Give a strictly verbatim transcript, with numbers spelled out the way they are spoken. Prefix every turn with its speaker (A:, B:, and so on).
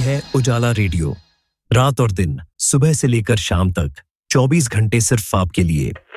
A: है उजाला रेडियो, रात और दिन, सुबह से लेकर शाम तक, चौबीस घंटे सिर्फ आपके लिए।